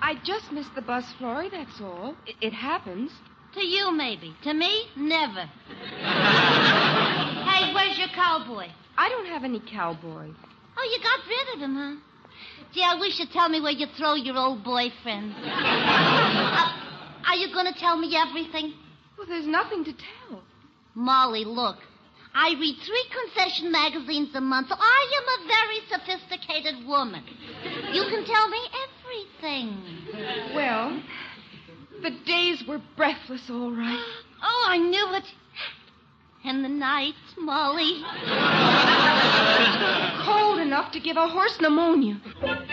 I just missed the bus, Florrie, that's all. It happens. To you, maybe. To me, never. Hey, where's your cowboy? I don't have any cowboy. Oh, you got rid of him, huh? Gee, I wish you'd tell me where you throw your old boyfriend. Are you going to tell me everything? Well, there's nothing to tell. Molly, look. I read 3 concession magazines a month, so I am a very sophisticated woman. You can tell me everything. Well, the days were breathless, all right. Oh, I knew it. And the nights, Molly. Cold enough to give a horse pneumonia.